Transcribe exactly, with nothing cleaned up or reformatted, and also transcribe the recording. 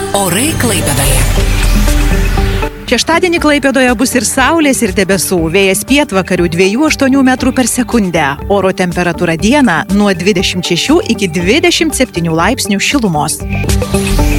Orai Klaipėdoje. Šeštadienį Klaipėdoje bus ir saulės, ir debesų. Vėjas pietvakarių dviejų aštuonių metrų per sekundę. Oro temperatūra dieną nuo dvidešimt šešių iki dvidešimt septynių laipsnių šilumos.